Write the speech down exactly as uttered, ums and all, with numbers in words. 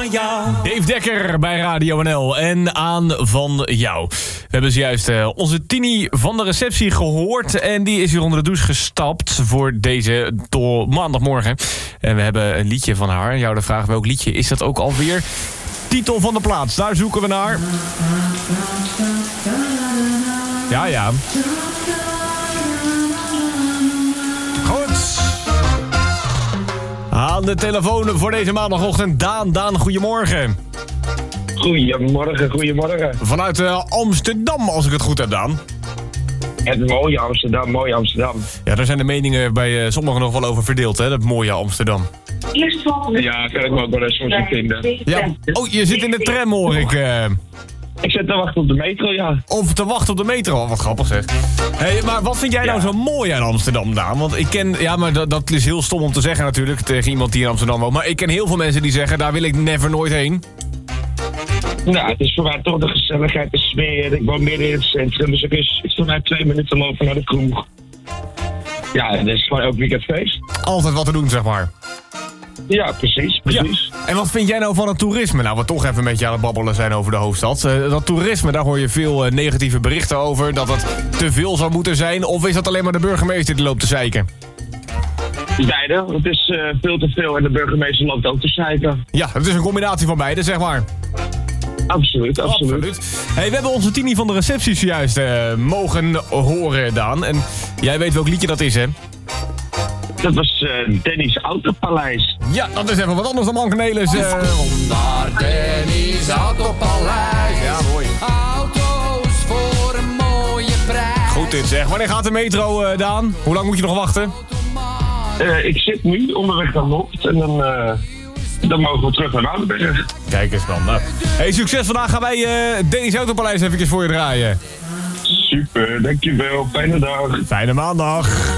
jou. Dave Dekker bij Radio N L en aan van jou. We hebben zojuist uh, onze Tini van de receptie gehoord. En die is hier onder de douche gestapt voor deze to- maandagmorgen. En we hebben een liedje van haar. Jou de vraag, welk liedje is dat ook alweer? Titel van de plaats, daar zoeken we naar. Ja, ja. Goed. Aan de telefoon voor deze maandagochtend. Daan, Daan, goedemorgen. Goedemorgen, goedemorgen. Vanuit uh, Amsterdam, als ik het goed heb, Daan. Het mooie Amsterdam, mooie Amsterdam. Ja, daar zijn de meningen bij uh, sommigen nog wel over verdeeld, hè, dat mooie Amsterdam. Ja, kan ik me ook wel eens van zien vinden. Ja. Oh, je zit in de tram, hoor ik. Uh, Ik zit te wachten op de metro, ja. of te wachten op de metro, wat grappig zeg. Hey, maar wat vind jij nou Ja. zo mooi aan Amsterdam, Daan? Want ik ken, ja, maar dat, dat is heel stom om te zeggen natuurlijk, tegen iemand die in Amsterdam woont. Maar ik ken heel veel mensen die zeggen, daar wil ik never nooit heen. Nou, het is voor mij toch de gezelligheid, de sfeer. Ik woon midden in het centrum, dus ik is voor mij twee minuten lopen naar de kroeg. Ja, het is gewoon elk weekend feest. Altijd wat te doen, zeg maar. Ja, precies, precies. En wat vind jij nou van het toerisme? Nou, we toch even een beetje aan het babbelen zijn over de hoofdstad. Uh, dat toerisme, daar hoor je veel uh, negatieve berichten over. Dat het te veel zou moeten zijn. Of is dat alleen maar de burgemeester die loopt te zeiken? Beide, het is uh, veel te veel en de burgemeester loopt ook te zeiken. Ja, het is een combinatie van beide, zeg maar. Absoluut, absoluut. Absoluut. Hey, we hebben onze Tini van de receptie zojuist uh, mogen horen, Daan. En jij weet welk liedje dat is, hè? Dat was uh, Danny's Autopaleis. Ja, dat is even wat anders dan Mankenelis. Uh... Naar Danny's Autopaleis. Ja, mooi. Auto's voor een mooie prijs. Goed dit zeg. Wanneer gaat de metro, uh, Daan? Hoe lang moet je nog wachten? Uh, ik zit nu onderweg naar Noord en dan, uh, dan mogen we terug naar Woudenberg. Kijk eens man. Nou. Hey, succes. Vandaag gaan wij uh, Danny's Autopaleis even voor je draaien. Super, dankjewel. Fijne dag. Fijne maandag.